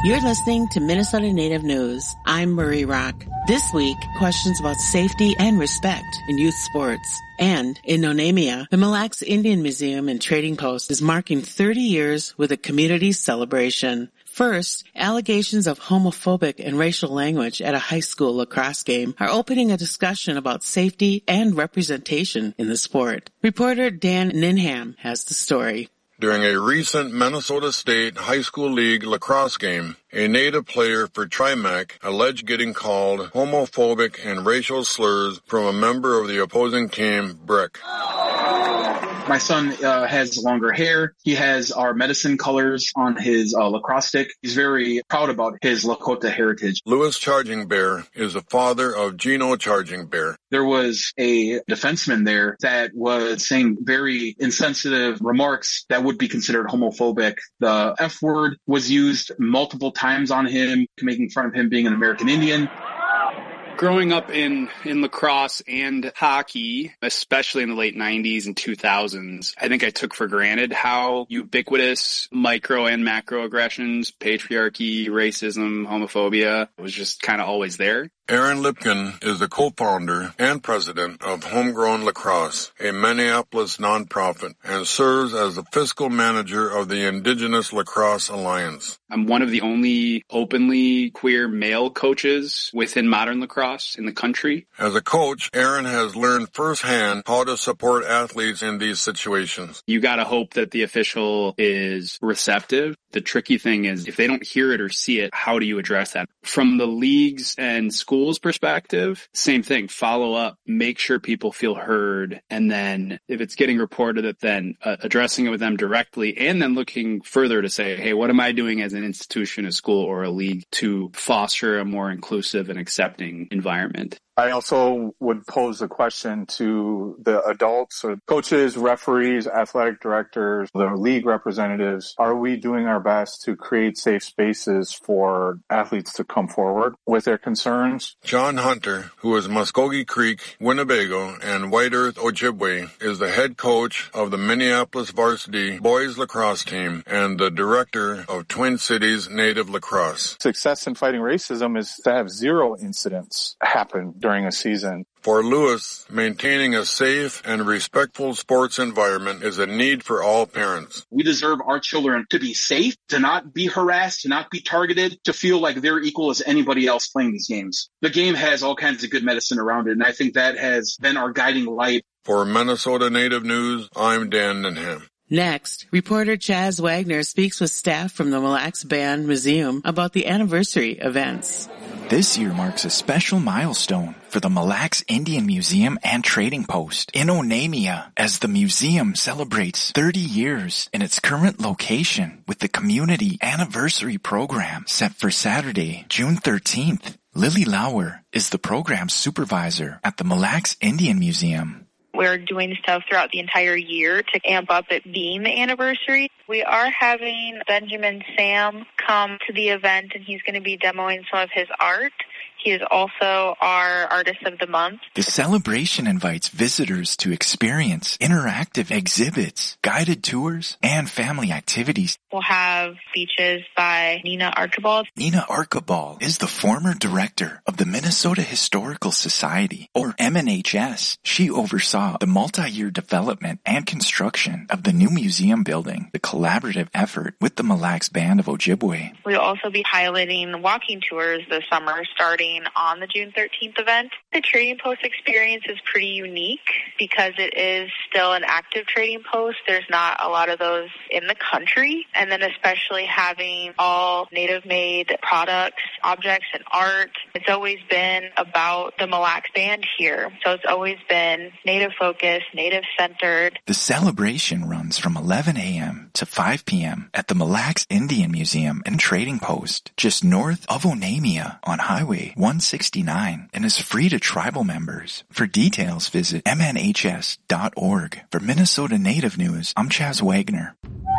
You're listening to Minnesota Native News. I'm Marie Rock. This week, questions about safety and respect in youth sports. And in Onamia, the Mille Lacs Indian Museum and Trading Post is marking 30 years with a community celebration. First, allegations of homophobic and racial language at a high school lacrosse game are opening a discussion about safety and representation in the sport. Reporter Dan Ninham has the story. During a recent Minnesota State High School League lacrosse game, a native player for Trimac alleged getting called homophobic and racial slurs from a member of the opposing team, Brick. My son has longer hair. He has our medicine colors on his lacrosse stick. He's very proud about his Lakota heritage. Louis Charging Bear is the father of Gino Charging Bear. There was a defenseman there that was saying very insensitive remarks that would be considered homophobic. The F word was used multiple times on him, making fun of him being an American Indian. Growing up in lacrosse and hockey, especially in the late 90s and 2000s, I think I took for granted how ubiquitous micro and macro aggressions, patriarchy, racism, homophobia was just kind of always there. Aaron Lipkin is the co-founder and president of Homegrown Lacrosse, a Minneapolis nonprofit, and serves as the fiscal manager of the Indigenous Lacrosse Alliance. I'm one of the only openly queer male coaches within modern lacrosse in the country. As a coach, Aaron has learned firsthand how to support athletes in these situations. You got to hope that the official is receptive. The tricky thing is if they don't hear it or see it, how do you address that? From the leagues and schools perspective, same thing. Follow up, make sure people feel heard. And then if it's getting reported, that then addressing it with them directly and then looking further to say, hey, what am I doing as an institution, a school or a league to foster a more inclusive and accepting environment? I also would pose a question to the adults or coaches, referees, athletic directors, the league representatives. Are we doing our best to create safe spaces for athletes to come forward with their concerns? John Hunter, who is Muskogee Creek, Winnebago, and White Earth Ojibwe, is the head coach of the Minneapolis varsity boys lacrosse team and the director of Twin Cities Native Lacrosse. Success in fighting racism is to have zero incidents happen during a season. For Lewis, maintaining a safe and respectful sports environment is a need for all parents. We deserve our children to be safe, to not be harassed, to not be targeted, to feel like they're equal as anybody else playing these games. The game has all kinds of good medicine around it, and I think that has been our guiding light. For Minnesota Native News, I'm Dan Ninham. Next, reporter Chaz Wagner speaks with staff from the Mille Lacs Band Museum about the anniversary events. This year marks a special milestone for the Mille Lacs Indian Museum and Trading Post in Onamia as the museum celebrates 30 years in its current location with the Community Anniversary Program set for Saturday, June 13th. Lily Lauer is the program supervisor at the Mille Lacs Indian Museum. We're doing stuff throughout the entire year to amp up it being the anniversary. We are having Benjamin Sam come to the event, and he's going to be demoing some of his art. He is also our Artist of the Month. The celebration invites visitors to experience interactive exhibits, guided tours, and family activities. We'll have speeches by Nina Archibald. Nina Archibald is the former director of the Minnesota Historical Society, or MNHS. She oversaw the multi-year development and construction of the new museum building, the collaborative effort with the Mille Lacs Band of Ojibwe. We'll also be piloting walking tours this summer, starting on the June 13th event. The Trading Post experience is pretty unique because it is still an active trading post. There's not a lot of those in the country. And then especially having all native-made products, objects, and art. It's always been about the Mille Lacs Band here. So it's always been native-focused, native-centered. The celebration runs from 11 a.m. to 5 p.m. at the Mille Lacs Indian Museum and Trading Post, just north of Onamia on Highway 169, and is free to tribal members. For details, visit mnhs.org. For Minnesota Native News, I'm Chaz Wagner.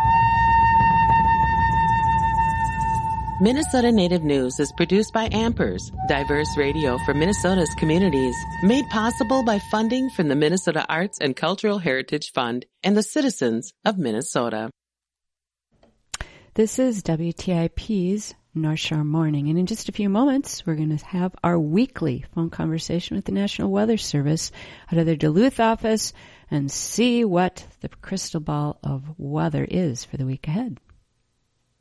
Minnesota Native News is produced by Ampers, diverse radio for Minnesota's communities, made possible by funding from the Minnesota Arts and Cultural Heritage Fund and the citizens of Minnesota. This is WTIP's North Shore Morning, and in just a few moments, we're going to have our weekly phone conversation with the National Weather Service out of their Duluth office and see what the crystal ball of weather is for the week ahead.